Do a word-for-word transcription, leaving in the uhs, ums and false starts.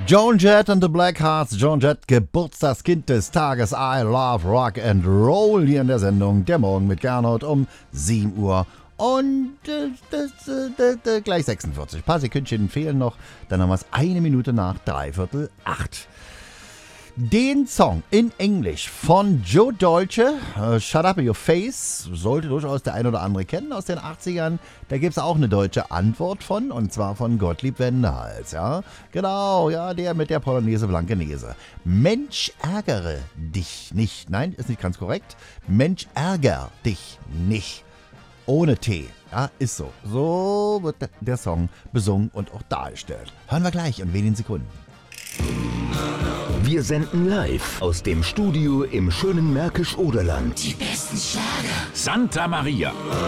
Joan Jett and the Blackhearts. Joan Jett, Geburtstagskind des Tages. I love Rock and Roll hier in der Sendung Der Morgen mit Gernot um sieben Uhr. Und äh, das, äh, das, das, gleich sechsundvierzig. Ein paar Sekündchen fehlen noch. Dann haben wir es eine Minute nach dreiviertel acht. Den Song in Englisch von Joe Dolce, uh, Shut Up Your Face, sollte durchaus der ein oder andere kennen aus den achtzigern. Da gibt es auch eine deutsche Antwort von, und zwar von Gottlieb Wendehals. Ja? Genau, ja, der mit der Polonaise Blankenese. Mensch, ärgere dich nicht. Nein, ist nicht ganz korrekt. Mensch, ärger dich nicht. Ohne T. Ja, ist so. So wird der Song besungen und auch dargestellt. Hören wir gleich in wenigen Sekunden. Wir senden live aus dem Studio im schönen Märkisch-Oderland. Die besten Schlager. Santa Maria.